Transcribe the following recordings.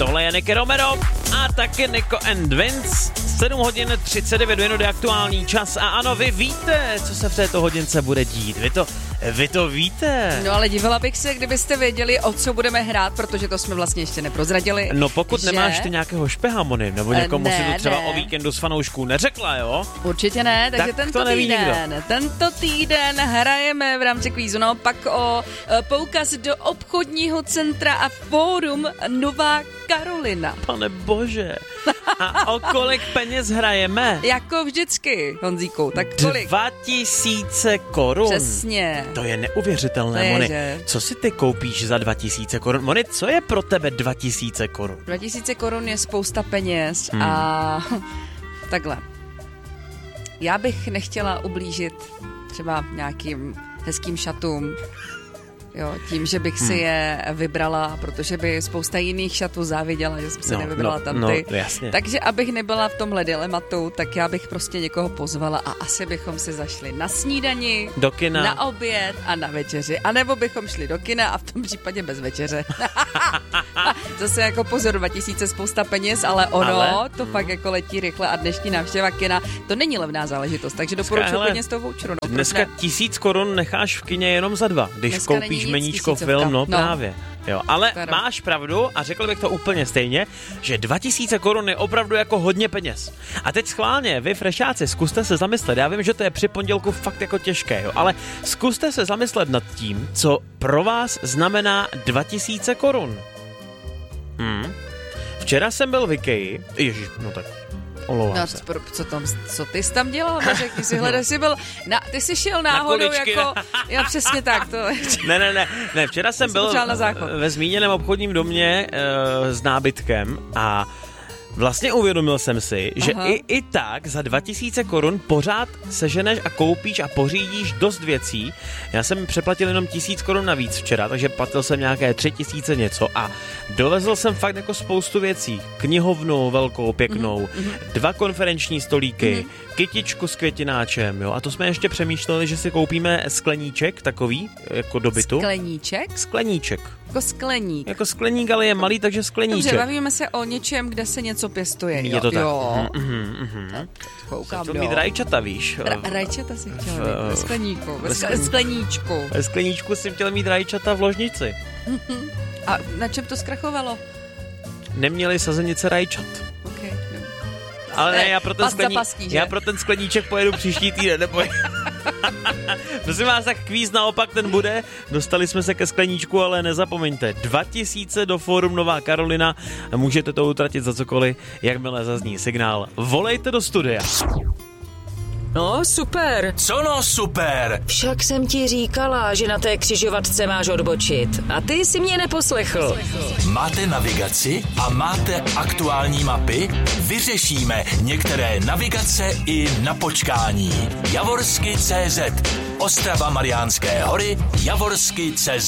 Tohle je Nicky Romero a taky Nico and Vince. 7 hodin 39 minut je aktuální čas a ano, vy víte, co se v této hodince bude dít. Vy to víte. No ale divila bych se, kdybyste věděli, o co budeme hrát, protože to jsme vlastně ještě neprozradili. No pokud nemáš ty nějakého špehamony, nebo někomu si to třeba o víkendu s fanoušků neřekla, jo? Určitě ne, takže tak tento týden hrajeme v rámci kvízu, no pak o poukaz do obchodního centra a fórum Nová Karolina. Pane bože. A o kolik peněz hrajeme? Jako vždycky, Honzíku, tak kolik? 2000 korun. Přesně. To je neuvěřitelné, Moni. Co si ty koupíš za 2000 korun? Moni, co je pro tebe 2000 korun? 2000 korun je spousta peněz a takhle. Já bych nechtěla ublížit třeba nějakým hezkým šatům, jo, tím, že bych si je vybrala, protože by spousta jiných šatů záviděla, že jsem si nevybrala tam ty. Jasně. Takže abych nebyla v tomhle dilematu, tak já bych prostě někoho pozvala a asi bychom si zašli na snídani, do kina, na oběd a na večeři. A nebo bychom šli do kina a v tom případě bez večeře. Zase jako pozor, 2000 spousta peněz, ale to fakt jako letí rychle a dnešní návštěva kina, to není levná záležitost, takže doporučuji hodně z toho voucheru. No, dneska 1000 korun necháš v kině jenom za 2, když dneska koupíš meníčko film, no právě. Jo, ale máš pravdu a řekl bych to úplně stejně, že 2000 korun je opravdu jako hodně peněz. A teď schválně, vy frešáci, zkuste se zamyslet, já vím, že to je při pondělku fakt jako těžké, jo, ale zkuste se zamyslet nad tím, co pro vás znamená 2000 korun. Včera jsem byl v Ikeji, ježiš, no tak omlouvám se. Co ty jsi tam dělal? Ty jsi hledal, ty jsi šel náhodou na jako, já přesně tak. Ne, včera jsem byl ve zmíněném obchodním domě s nábytkem a vlastně uvědomil jsem si, že i tak za 2000 korun pořád seženeš a koupíš a pořídíš dost věcí. Já jsem přeplatil jenom 1000 korun navíc včera, takže platil jsem nějaké 3000 něco a dovezl jsem fakt jako spoustu věcí. Knihovnu velkou, pěknou, 2 konferenční stolíky, kytičku s květináčem, jo. A to jsme ještě přemýšleli, že si koupíme skleníček takový, jako do bytu. Skleníček? Skleníček. Jako skleník. Jako skleník, ale je malý, takže skleníček. Dobře, bavíme se o něčem, kde se něco pěstuje. Je to tak. Jo. Koukám, chtěl mít rajčata, víš. Rajčata si chtěl mít ve skleníku. Ve skleníčku. Ve skleníčku si chtěl mít rajčata v ložnici. A na čem to zkrachovalo? Neměli sazenice rajčat. Okay. Ale ne, já pro ten skleníček pojedu příští týden, neboj. Prosím vás, tak kvíz naopak ten bude. Dostali jsme se ke skleníčku, ale nezapomeňte. 2000 do fórum Nová Karolina. Můžete to utratit za cokoliv, jakmile zazní signál. Volejte do studia. No, super. Co no, super? Však jsem ti říkala, že na té křižovatce máš odbočit. A ty si mě neposlechl. Máte navigaci a máte aktuální mapy? Vyřešíme některé navigace i na počkání. Javorsky.cz Ostrava Mariánské hory, Javorsky.cz.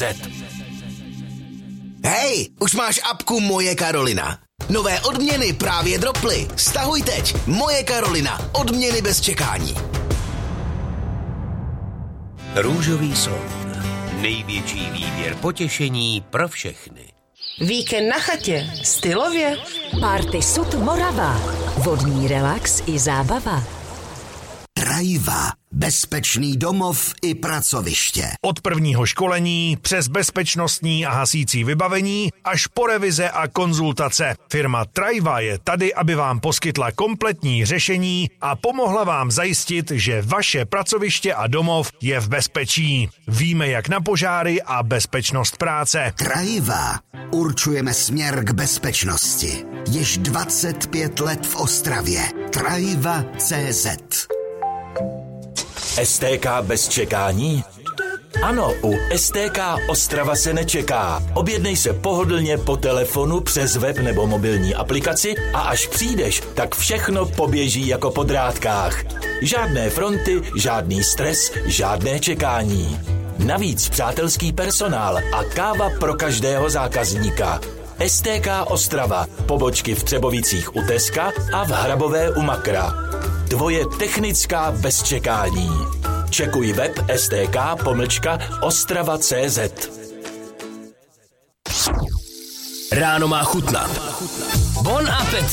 Hej, už máš apku Moje Karolina. Nové odměny právě droply. Stahuj teď. Moje Karolina. Odměny bez čekání. Růžový slon. Největší výběr potěšení pro všechny. Víkend na chatě. Stylově. Party Sud Morava. Vodní relax i zábava. Trajva. Bezpečný domov i pracoviště. Od prvního školení přes bezpečnostní a hasící vybavení až po revize a konzultace. Firma Trajva je tady, aby vám poskytla kompletní řešení a pomohla vám zajistit, že vaše pracoviště a domov je v bezpečí. Víme jak na požáry a bezpečnost práce. Trajva. Určujeme směr k bezpečnosti. Již 25 let v Ostravě. Trajva.cz. STK bez čekání? Ano, u STK Ostrava se nečeká. Objednej se pohodlně po telefonu, přes web nebo mobilní aplikaci a až přijdeš, tak všechno poběží jako po drátkách. Žádné fronty, žádný stres, žádné čekání. Navíc přátelský personál a káva pro každého zákazníka. STK Ostrava, pobočky v Třebovicích u Teska a v Hrabové u Makra. Tvoje technická bez čekání. Čekuj web stk-ostrava.cz. Ráno má chutnat. Bon appétit.